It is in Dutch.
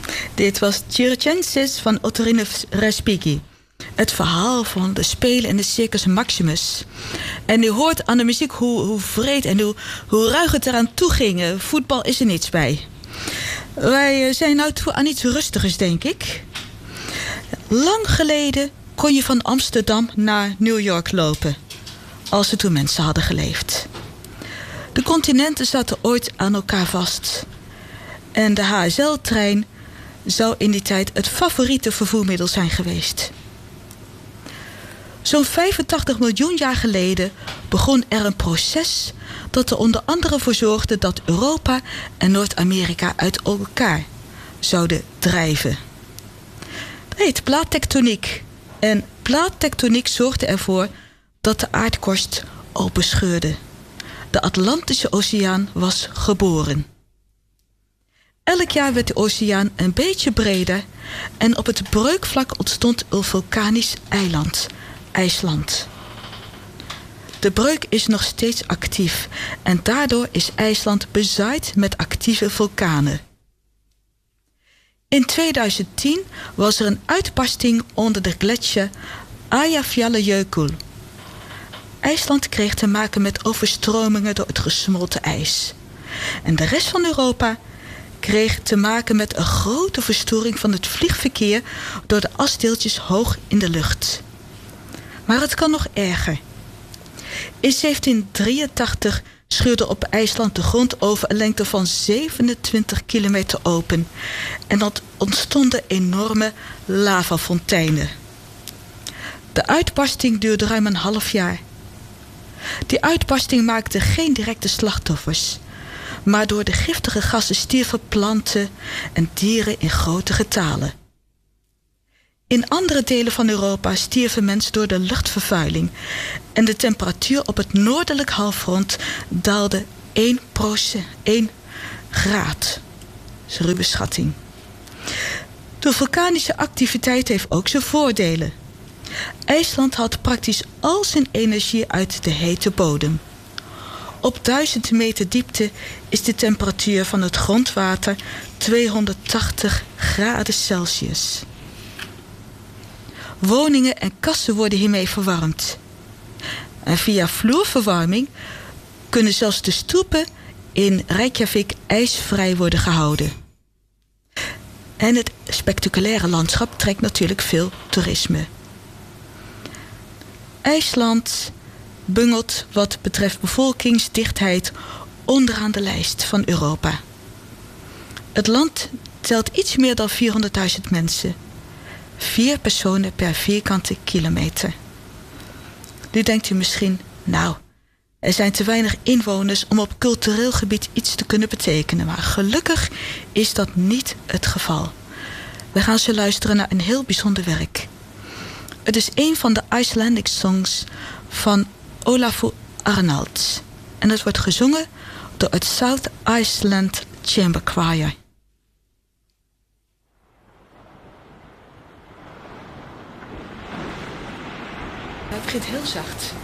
Dit was Circenses van Ottorino Respighi. Het verhaal van de Spelen in de Circus Maximus. En u hoort aan de muziek hoe vreed en hoe ruig het eraan toe ging. Voetbal is er niets bij. Wij zijn nou toe aan iets rustigers, denk ik. Lang geleden kon je van Amsterdam naar New York lopen. Als er toen mensen hadden geleefd. De continenten zaten ooit aan elkaar vast. En de HSL-trein zou in die tijd het favoriete vervoermiddel zijn geweest. Zo'n 85 miljoen jaar geleden begon er een proces dat er onder andere voor zorgde dat Europa en Noord-Amerika uit elkaar zouden drijven. Dat heet plaattectoniek. En plaattectoniek zorgde ervoor dat de aardkorst openscheurde. De Atlantische Oceaan was geboren. Elk jaar werd de oceaan een beetje breder en op het breukvlak ontstond een vulkanisch eiland, IJsland. De breuk is nog steeds actief en daardoor is IJsland bezaaid met actieve vulkanen. In 2010 was er een uitbarsting onder de gletsjer Eyjafjallajökull. IJsland kreeg te maken met overstromingen door het gesmolten ijs. En de rest van Europa kreeg te maken met een grote verstoring van het vliegverkeer door de asdeeltjes hoog in de lucht. Maar het kan nog erger. In 1783 scheurde op IJsland de grond over een lengte van 27 kilometer open. En dat ontstonden enorme lavafonteinen. De uitbarsting duurde ruim een half jaar. Die uitbarsting maakte geen directe slachtoffers. Maar door de giftige gassen stierven planten en dieren in grote getalen. In andere delen van Europa stierven mensen door de luchtvervuiling. En de temperatuur op het noordelijk halfrond daalde 1 graad. Dat is een ruwe schatting. De vulkanische activiteit heeft ook zijn voordelen. IJsland haalt praktisch al zijn energie uit de hete bodem. Op 1000 meter diepte is de temperatuur van het grondwater 280 graden Celsius. Woningen en kassen worden hiermee verwarmd. En via vloerverwarming kunnen zelfs de stoepen in Reykjavik ijsvrij worden gehouden. En het spectaculaire landschap trekt natuurlijk veel toerisme. IJsland bungelt wat betreft bevolkingsdichtheid onderaan de lijst van Europa. Het land telt iets meer dan 400.000 mensen. 4 personen per vierkante kilometer. Nu denkt u misschien, nou, er zijn te weinig inwoners om op cultureel gebied iets te kunnen betekenen. Maar gelukkig is dat niet het geval. We gaan zo luisteren naar een heel bijzonder werk. Het is een van de Icelandic songs van Olafur Arnalds. En het wordt gezongen door het South Iceland Chamber Choir. Het begint heel zacht.